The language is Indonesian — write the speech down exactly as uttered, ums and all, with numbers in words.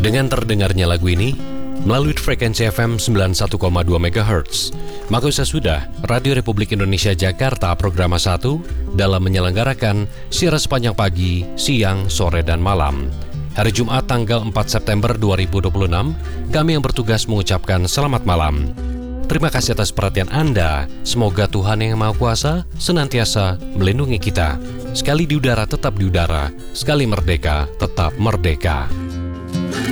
Dengan terdengarnya lagu ini melalui frekuensi F M sembilan puluh satu koma dua megahertz, maka usah sudah Radio Republik Indonesia Jakarta Program satu dalam menyelenggarakan siaran sepanjang pagi, siang, sore, dan malam. Hari Jumat tanggal empat September dua ribu dua puluh enam, kami yang bertugas mengucapkan selamat malam. Terima kasih atas perhatian Anda. Semoga Tuhan Yang Maha Kuasa senantiasa melindungi kita. Sekali di udara tetap di udara, sekali merdeka tetap merdeka.